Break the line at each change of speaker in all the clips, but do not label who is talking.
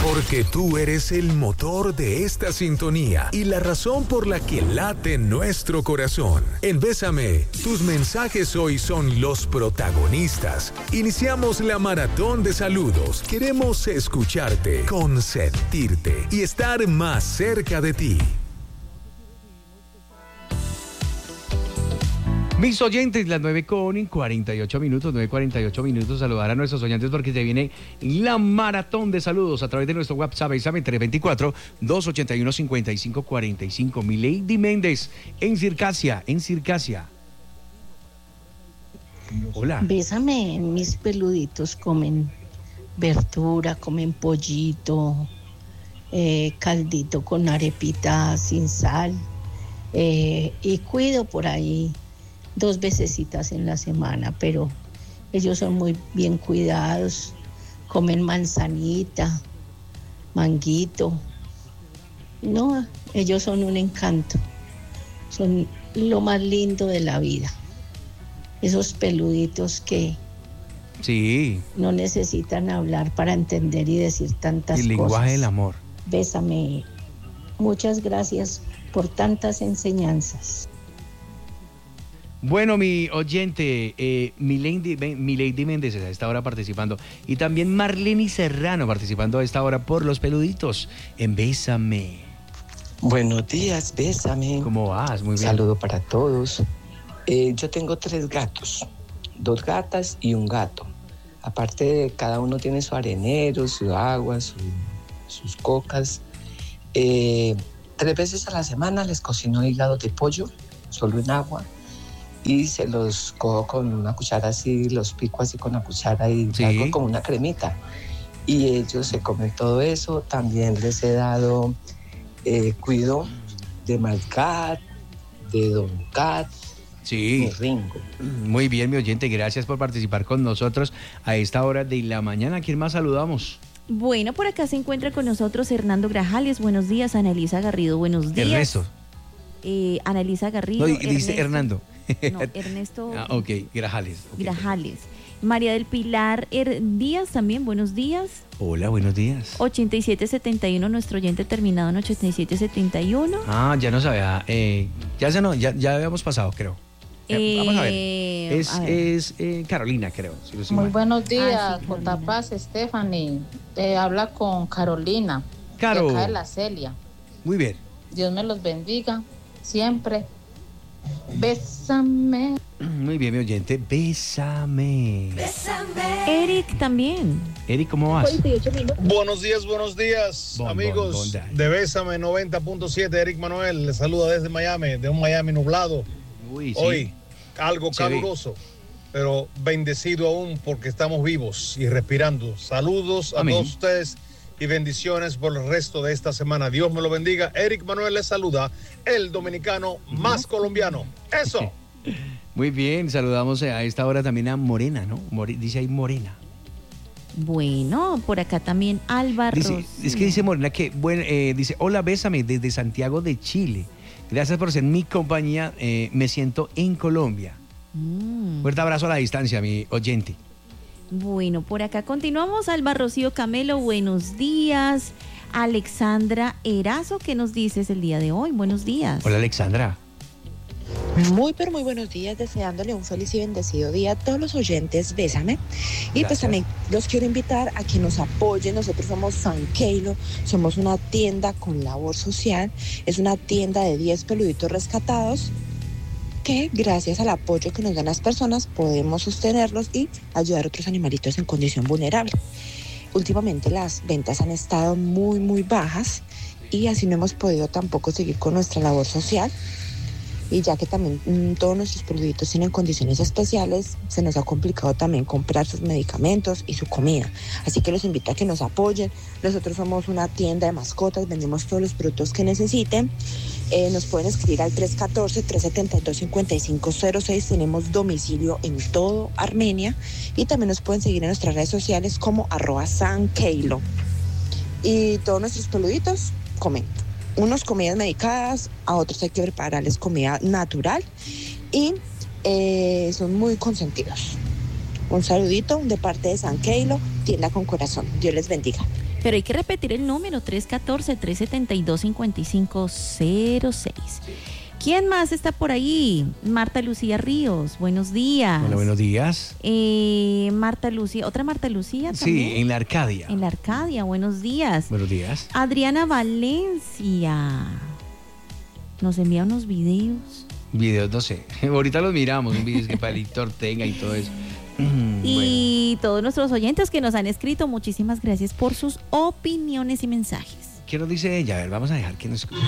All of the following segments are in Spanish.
Porque tú eres el motor de esta sintonía y la razón por la que late nuestro corazón. En Bésame, tus mensajes hoy son los protagonistas. Iniciamos la maratón de saludos. Queremos escucharte, consentirte y estar más cerca de ti.
Mis oyentes, las 9:48 minutos, saludar a nuestros oyentes porque se viene la maratón de saludos a través de nuestro WhatsApp, Bésame 324-281-5545. Milady Méndez, en Circasia. Hola.
Bésame, mis peluditos comen verdura, comen pollito, caldito con arepita sin sal, y cuido por ahí 2 vecesitas en la semana, pero ellos son muy bien cuidados, comen manzanita, manguito. No, ellos son un encanto, son lo más lindo de la vida. Esos peluditos que
sí,
no necesitan hablar para entender y decir tantas cosas.
El lenguaje del amor.
Bésame. Muchas gracias por tantas enseñanzas.
Bueno, mi oyente, Milady Méndez a esta hora participando. Y también Marlene Serrano participando a esta hora por los peluditos en Bésame.
Buenos días, Bésame.
¿Cómo vas? Muy bien.
Saludo para todos. Yo tengo 3 gatos, 2 gatas y un gato. Aparte, cada uno tiene su arenero, su agua, sus cocas. 3 veces a la semana les cocino hígado de pollo, solo en agua. Y se los cojo con una cuchara así, los pico así con la cuchara y hago como una cremita. Y ellos se comen todo eso. También les he dado cuido de Malcat, de Don Cat,
sí,
de Ringo.
Muy bien, mi oyente, gracias por participar con nosotros a esta hora de la mañana. ¿Quién más saludamos?
Bueno, por acá se encuentra con nosotros Hernando Grajales. Buenos días, Anelisa Garrido. Buenos días.
Ernesto.
Anelisa Garrido.
No, dice Hernando.
No, Ernesto.
Ok, Grajales. Okay.
Grajales. María del Pilar Díaz también, buenos días.
Hola, buenos días.
8771, nuestro oyente terminado en 8771.
Ya no sabía. Ya habíamos pasado, creo. Vamos a ver. Es Carolina, creo. Si
Muy buenos días, Jotapaz, Stephanie. Habla con Carolina.
Caro.
De acá de la Celia.
Muy bien.
Dios me los bendiga siempre. Bésame.
Muy bien, mi oyente. Bésame.
Eric también.
Eric, ¿cómo vas?
Buenos días, amigos de Bésame 90.7. Eric Manuel les saluda desde Miami, de un Miami nublado.
Uy, sí.
Hoy, algo caluroso, pero bendecido aún porque estamos vivos y respirando. Saludos a todos ustedes y bendiciones por el resto de esta semana. Dios me lo bendiga. Eric Manuel les saluda, el dominicano más colombiano. ¡Eso!
Muy bien, saludamos a esta hora también a Morena, ¿no? Dice ahí Morena.
Bueno, por acá también Alba Rossi.
Es que dice Morena que, bueno, dice, hola, bésame desde Santiago de Chile. Gracias por ser mi compañía, me siento en Colombia. Fuerte abrazo a la distancia, mi oyente.
Bueno, por acá continuamos. Alba Rocío Camelo, buenos días. Alexandra Erazo, ¿qué nos dices el día de hoy? Buenos días.
Hola, Alexandra.
Muy, pero muy buenos días, deseándole un feliz y bendecido día a todos los oyentes, Bésame. Y
Gracias.
pues también los quiero invitar a que nos apoyen. Nosotros somos San Keilo, somos una tienda con labor social, es una tienda de 10 peluditos rescatados que gracias al apoyo que nos dan las personas podemos sostenerlos y ayudar a otros animalitos en condición vulnerable. Últimamente las ventas han estado muy, muy bajas y así no hemos podido tampoco seguir con nuestra labor social. Y ya que también todos nuestros peluditos tienen condiciones especiales, se nos ha complicado también comprar sus medicamentos y su comida. Así que los invito a que nos apoyen. Nosotros somos una tienda de mascotas, vendemos todos los productos que necesiten. Nos pueden escribir al 314-372-5506. Tenemos domicilio en todo Armenia. Y también nos pueden seguir en nuestras redes sociales como @sankeilo. Y todos nuestros peluditos comen. Unos comidas medicadas, a otros hay que prepararles comida natural y son muy consentidos. Un saludito de parte de San Keilo, tienda con corazón. Dios les bendiga.
Pero hay que repetir el número, 314-372-5506. ¿Quién más está por ahí? Marta Lucía Ríos, buenos días.
Hola, buenos días.
Marta Lucía, ¿otra Marta Lucía también?
Sí, en la Arcadia.
En la Arcadia, buenos días.
Buenos días.
Adriana Valencia nos envía unos videos.
Videos, no sé. Ahorita los miramos, un video que Palito Ortega y todo eso.
Y todos nuestros oyentes que nos han escrito, muchísimas gracias por sus opiniones y mensajes.
¿Qué nos dice ella? A ver, vamos a dejar que nos escuche.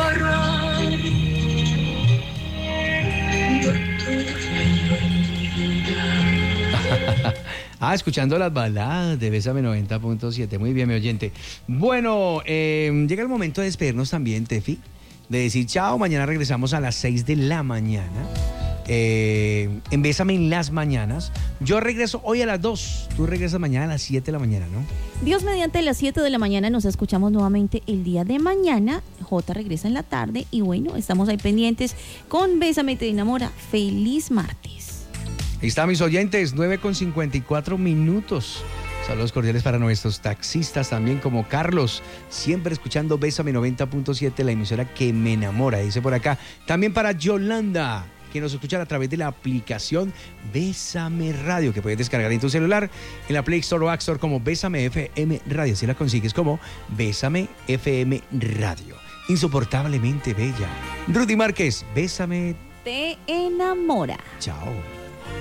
Escuchando las baladas de Bésame 90.7. Muy bien, mi oyente. Bueno, llega el momento de despedirnos también, Tefi, de decir chao. Mañana regresamos a las 6 de la mañana. En Bésame en las mañanas. Yo regreso hoy a las 2. Tú regresas mañana a las 7 de la mañana, ¿no?
Dios mediante, a las 7 de la mañana nos escuchamos nuevamente el día de mañana. J regresa en la tarde y bueno, estamos ahí pendientes con Bésame te enamora. Feliz martes.
Ahí está, mis oyentes, 9:54. Saludos cordiales para nuestros taxistas también, como Carlos, siempre escuchando Bésame 90.7, la emisora que me enamora, dice por acá. También para Yolanda, que nos escuchan a través de la aplicación Bésame Radio, que puedes descargar en tu celular, en la Play Store o App Store como Bésame FM Radio. Así la consigues como Bésame FM Radio. Insoportablemente bella. Rudy Márquez, Bésame
te enamora.
Chao.